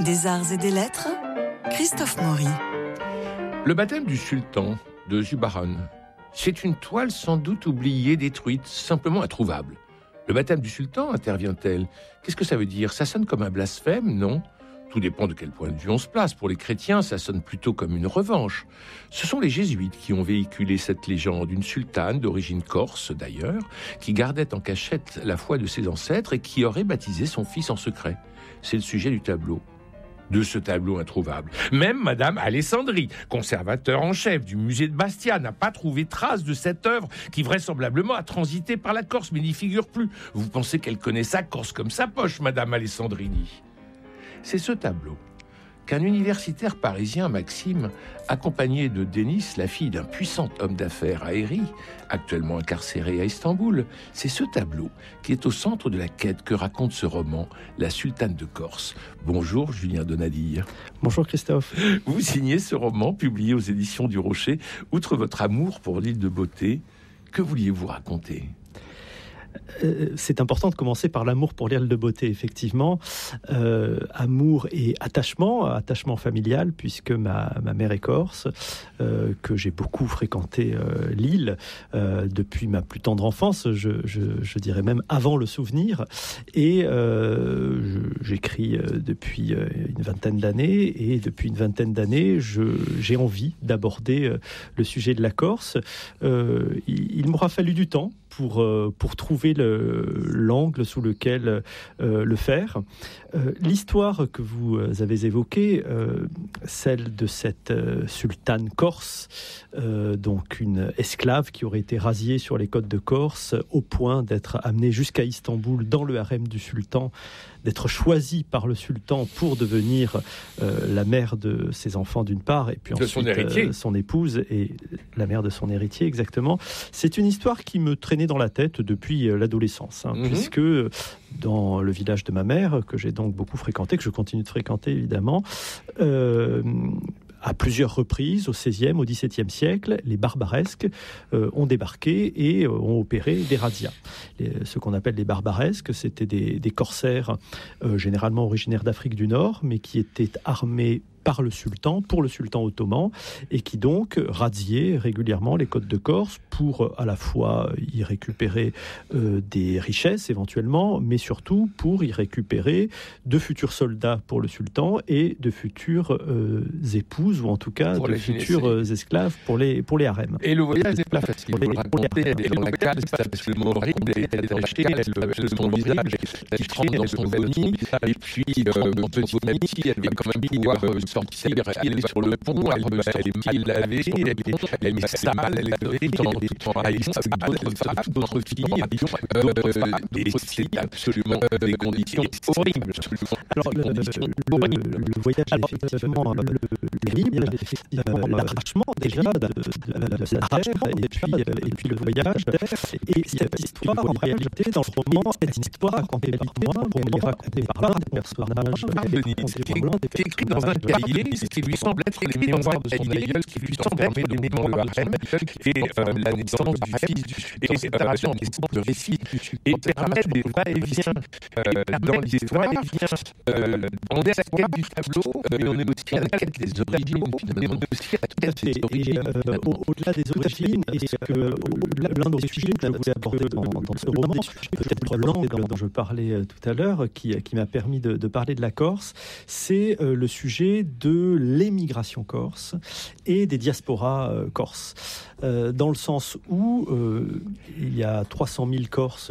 Des arts et des lettres, Christophe Maury. Le baptême du sultan de Zubahan, c'est une toile sans doute oubliée, détruite, simplement introuvable. Le baptême du sultan, intervient-elle. Qu'est-ce que ça veut dire? Ça sonne comme un blasphème, non? Tout dépend de quel point de vue on se place. Pour les chrétiens, ça sonne plutôt comme une revanche. Ce sont les jésuites qui ont véhiculé cette légende, une sultane d'origine corse d'ailleurs, qui gardait en cachette la foi de ses ancêtres et qui aurait baptisé son fils en secret. C'est le sujet du tableau. De ce tableau introuvable. Même Madame Alessandri, conservateur en chef du musée de Bastia, n'a pas trouvé trace de cette œuvre qui vraisemblablement a transité par la Corse, mais n'y figure plus. Vous pensez qu'elle connaît sa Corse comme sa poche, Madame Alessandrini? C'est ce tableau qu'un universitaire parisien, Maxime, accompagné de Denis, la fille d'un puissant homme d'affaires à Eri, actuellement incarcéré à Istanbul, c'est ce tableau qui est au centre de la quête que raconte ce roman, La Sultane de Corse. Bonjour Julien Donadille. Bonjour Christophe. Vous signez ce roman publié aux éditions du Rocher. Outre votre amour pour l'île de Beauté, que vouliez-vous raconter ? C'est important de commencer par l'amour pour l'île de Beauté, effectivement. Amour et attachement familial, puisque ma mère est corse, que j'ai beaucoup fréquenté l'île depuis ma plus tendre enfance, je dirais même avant le souvenir. Et j'écris depuis une vingtaine d'années, et depuis une vingtaine d'années, j'ai envie d'aborder le sujet de la Corse. Il m'aura fallu du temps pour trouver l'angle sous lequel le faire. L'histoire que vous avez évoquée, celle de cette sultane corse, donc une esclave qui aurait été rasiée sur les côtes de Corse, au point d'être amenée jusqu'à Istanbul dans le harem du sultan, d'être choisie par le sultan pour devenir la mère de ses enfants d'une part, et puis ensuite son épouse et la mère de son héritier, exactement. C'est une histoire qui me traînait dans la tête depuis l'adolescence, puisque dans le village de ma mère, que j'ai donc beaucoup fréquenté, que je continue de fréquenter évidemment, à plusieurs reprises, au XVIe, au XVIIe siècle, les barbaresques ont débarqué et ont opéré des razzias. Ce qu'on appelle les barbaresques, c'était des corsaires généralement originaires d'Afrique du Nord, mais qui étaient armés par le sultan, pour le sultan ottoman, et qui donc razziaient régulièrement les côtes de Corse pour à la fois y récupérer des richesses éventuellement, mais surtout pour y récupérer de futurs soldats pour le sultan et de futures épouses, ou en tout cas de futurs esclaves pour les harems. Et le voyage n'est pas facile. Vous le racontez, elle est dans la cale, c'est absolument horrible, elle est attachée, elle son visage, qui trempe dans son vomi, et puis petit à petit, elle va quand même pouvoir sortir, elle est sur le pont, elle est mal lavée, elle est sale, elle est dorée, tout en haïssant d'autres filles, et c'est absolument des conditions horribles. Alors, le voyage, effectivement, terrible, l'arrachement déjà de sa terre, et puis le voyage. Et cette histoire, en réalité, dans le roman, est une histoire racontée par moi, mais elle est racontée par des personnages. C'est écrit dans un cahier, ce qui lui semble être les mémoires de son aïeul, qui lui semble être le mémoire de harem, et la naissance du fils, et séparation des de récits, et permet des va-et-vient dans l'histoire, on est à la quête du tableau, mais on est aussi à la quête des origines, finalement, on est aussi à la quête des origines. Au-delà des origines, et que l'un des sujets que vous avez abordé dans ce roman, peut-être l'angle dont je parlais tout à l'heure, qui m'a permis de parler de la Corse, c'est le sujet de l'émigration corse et des diasporas corses. Dans le sens où il y a 300 000 Corses